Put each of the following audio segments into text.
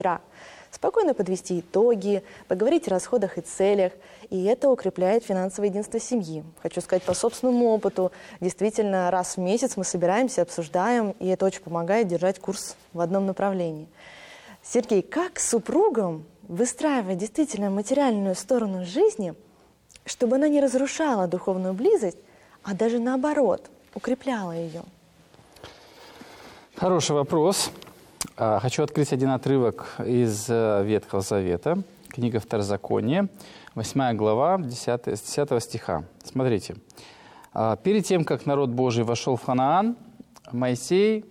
Спокойно подвести итоги, поговорить о расходах и целях. И это укрепляет финансовое единство семьи. Хочу сказать по собственному опыту. Действительно, раз в месяц мы собираемся, обсуждаем, и это очень помогает держать курс в одном направлении. Сергей, как супругам выстраивать действительно материальную сторону жизни, чтобы она не разрушала духовную близость, а даже наоборот, укрепляла ее? Хороший вопрос. Хочу открыть один отрывок из Ветхого Завета, книга Второзакония, 8 глава, 10 стиха. Смотрите. «Перед тем, как народ Божий вошел в Ханаан, Моисей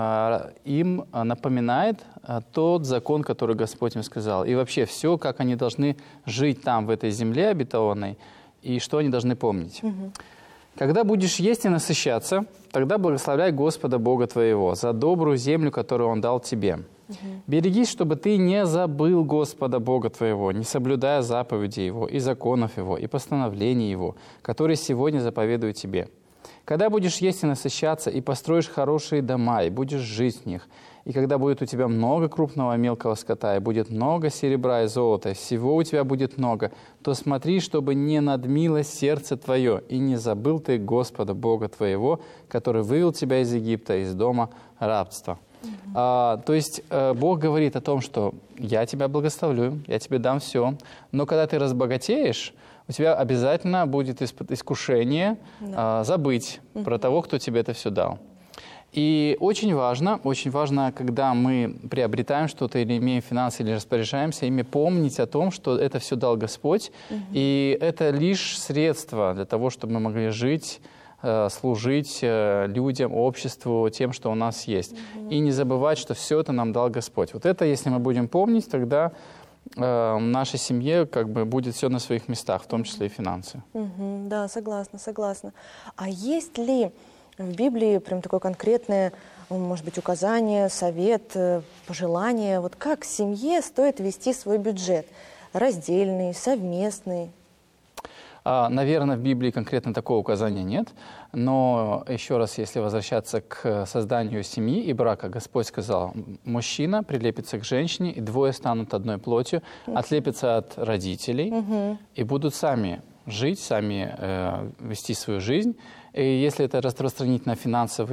им напоминает тот закон, который Господь им сказал. И вообще все, как они должны жить там, в этой земле обетованной, и что они должны помнить. Когда будешь есть и насыщаться, тогда благословляй Господа Бога твоего за добрую землю, которую Он дал тебе. Берегись, чтобы ты не забыл Господа Бога твоего, не соблюдая заповедей Его, и законов Его, и постановлений Его, которые сегодня заповедую тебе. Когда будешь есть и насыщаться, и построишь хорошие дома, и будешь жить в них, и когда будет у тебя много крупного и мелкого скота, и будет много серебра и золота, всего у тебя будет много, то смотри, чтобы не надмилось сердце твое, и не забыл ты Господа Бога твоего, который вывел тебя из Египта, из дома рабства». То есть Бог говорит о том, что я тебя благословлю, я тебе дам все, но когда ты разбогатеешь, у тебя обязательно будет искушение забыть про того, кто тебе это все дал. И очень важно, когда мы приобретаем что-то или имеем финансы, или распоряжаемся ими, помнить о том, что это все дал Господь, и это лишь средство для того, чтобы мы могли жить, служить людям, обществу, тем, что у нас есть. И не забывать, что все это нам дал Господь. Вот это, если мы будем помнить, тогда в нашей семье как бы будет все на своих местах, в том числе и финансы. Да, согласна. А есть ли в Библии прям такое конкретное, может быть, указание, совет, пожелание, вот как семье стоит вести свой бюджет? Раздельный, совместный? Наверное, в Библии конкретно такого указания нет, но еще раз, если возвращаться к созданию семьи и брака, Господь сказал, мужчина прилепится к женщине, и двое станут одной плотью, отлепятся от родителей и будут сами жить, сами вести свою жизнь. И если это распространить на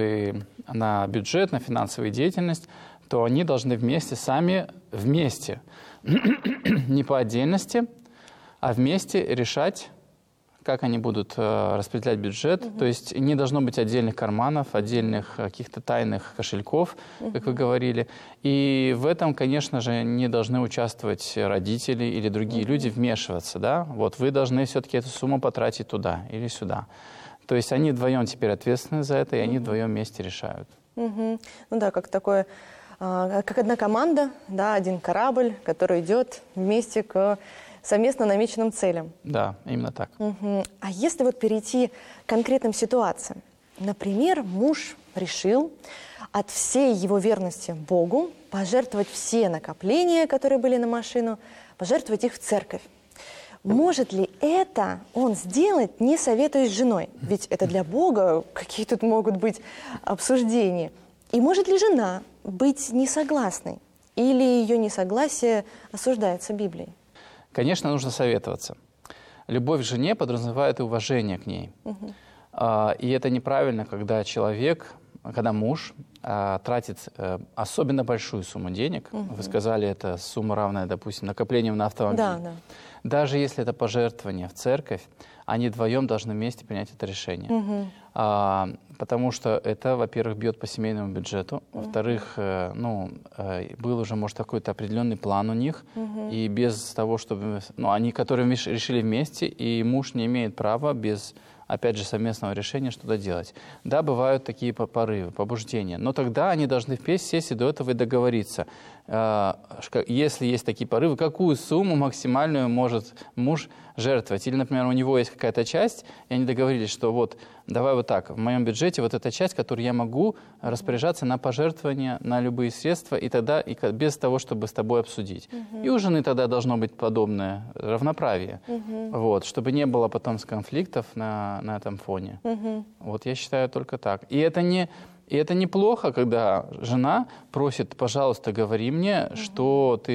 на бюджет, на финансовую деятельность, то они должны сами вместе, не по отдельности, а вместе решать, как они будут распределять бюджет. То есть не должно быть отдельных карманов, отдельных каких-то тайных кошельков, как вы говорили. И в этом, конечно же, не должны участвовать родители или другие люди, вмешиваться. Да? Вот вы должны все-таки эту сумму потратить туда или сюда. То есть они вдвоем теперь ответственны за это, и они вдвоем вместе решают. Ну да, как такое, как одна команда, да, один корабль, который идет вместе к совместно намеченным целям. Да, именно так. А если вот перейти к конкретным ситуациям? Например, муж решил от всей его верности Богу пожертвовать все накопления, которые были на машину, пожертвовать их в церковь. Может ли это он сделать, не советуясь с женой? Ведь это для Бога, какие тут могут быть обсуждения. И может ли жена быть несогласной? Или ее несогласие осуждается Библией? Конечно, нужно советоваться. Любовь к жене подразумевает и уважение к ней. И это неправильно, когда муж тратит особенно большую сумму денег. Вы сказали, это сумма равная, допустим, накоплениям на автомобиль. Да. Даже если это пожертвование в церковь, они вдвоем должны вместе принять это решение. Потому что это, во-первых, бьет по семейному бюджету, во-вторых, был уже, может, какой-то определенный план у них, и без того, чтобы... они, которые решили вместе, и муж не имеет права без, опять же, совместного решения что-то делать. Да, бывают такие порывы, побуждения, но тогда они должны вместе сесть и до этого и договориться. Если есть такие порывы, какую сумму максимальную может муж жертвовать? Или, например, у него есть какая-то часть, и они договорились, что вот, давай вот так, в моем бюджете вот эта часть, которую я могу распоряжаться на пожертвования, на любые средства, и тогда без того, чтобы с тобой обсудить. И у жены тогда должно быть подобное равноправие, вот, чтобы не было потом конфликтов на этом фоне. Вот я считаю только так. И это неплохо, когда жена просит, пожалуйста, говори мне, что ты